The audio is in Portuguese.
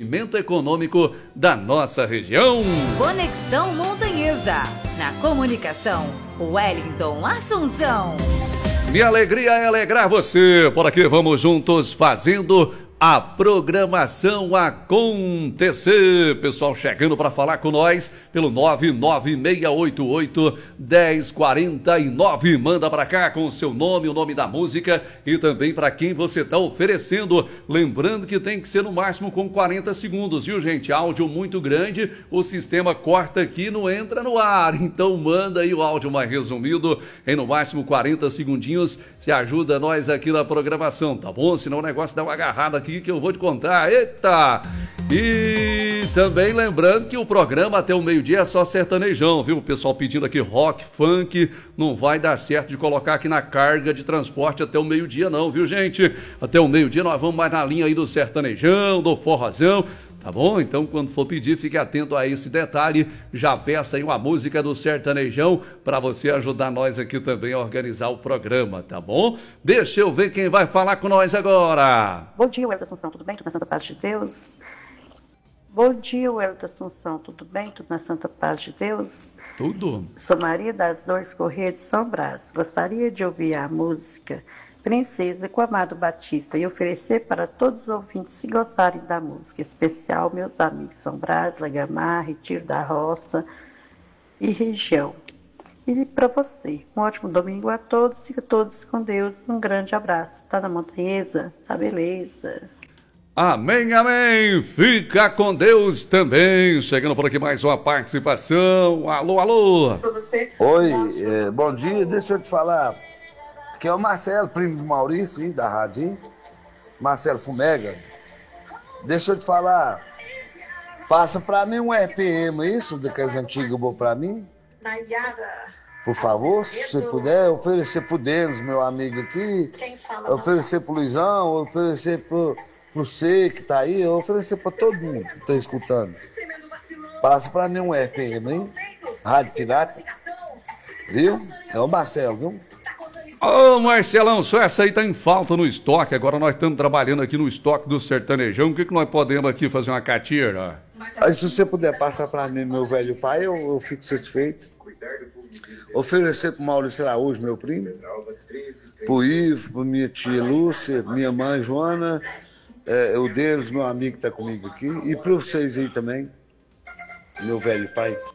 desenvolvimento econômico da nossa região. Conexão Montanhesa. Na comunicação, Wellington Assunção. Minha alegria é alegrar você. Por aqui vamos juntos fazendo a programação acontecer. Pessoal chegando para falar com nós pelo 99688-1049. Manda para cá com o seu nome, o nome da música e também para quem você está oferecendo. Lembrando que tem que ser no máximo com 40 segundos, viu, gente? Áudio muito grande, o sistema corta aqui e não entra no ar. Então manda aí o áudio mais resumido em no máximo 40 segundinhos. Se ajuda nós aqui na programação, tá bom? Senão o negócio dá uma agarrada aqui que eu vou te contar. Eita! E também lembrando que o programa até o meio-dia é só sertanejão, viu? O pessoal pedindo aqui rock, funk, não vai dar certo de colocar aqui na carga de transporte até o meio-dia não, viu, gente? Até o meio-dia nós vamos mais na linha aí do sertanejão, do forrozão, tá bom? Então, quando for pedir, fique atento a esse detalhe. Já peça aí uma música do sertanejão para você ajudar nós aqui também a organizar o programa, tá bom? Deixa eu ver quem vai falar com nós agora. Bom dia, Wellington Assunção, tudo bem? Tudo na Santa Paz de Deus? Bom dia, Wellington Assunção, tudo bem? Tudo na Santa Paz de Deus? Tudo. Sou Maria das Dores Corrêa de São Brás. Gostaria de ouvir a música Princesa com Amado Batista e oferecer para todos os ouvintes se gostarem da música, especial meus amigos São Brás, Lagamar, Retiro da Roça e região. E para você, um ótimo domingo a todos, fica todos com Deus, um grande abraço. Tá na montanhesa? Tá beleza. Amém, amém. Fica com Deus também. Chegando por aqui mais uma participação. Alô, alô. Oi, bom dia, deixa eu te falar. Que é o Marcelo, primo do Maurício, hein, da Rádio, Marcelo Fumega. Deixa eu te falar, passa pra mim um RPM, isso, daqueles antigos, bom pra mim. Por favor, se você puder, oferecer pro Denis, meu amigo aqui, oferecer pro Luizão, oferecer pro você que tá aí, oferecer pra todo mundo que tá escutando. Passa pra mim um RPM, hein, Rádio Pirata, viu? É o Marcelo, viu? Ô Marcelão, só essa aí tá em falta no estoque. Agora nós estamos trabalhando aqui no estoque do sertanejão. O que nós podemos aqui fazer uma catira? Aí se você puder passar pra mim, meu velho pai, eu fico satisfeito. Oferecer pro Maurício Araújo, meu primo, pro Ivo, pra minha tia Lúcia, minha mãe Joana, o deles, meu amigo que tá comigo aqui, e pra vocês aí também, meu velho pai.